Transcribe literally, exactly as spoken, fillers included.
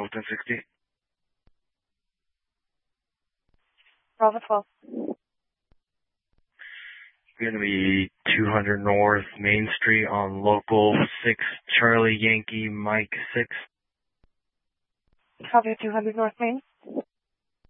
Bravo ten sixty. Bravo twelve. Going to be two hundred North Main Street on local six Charlie Yankee Mike six. Copy two hundred North Main.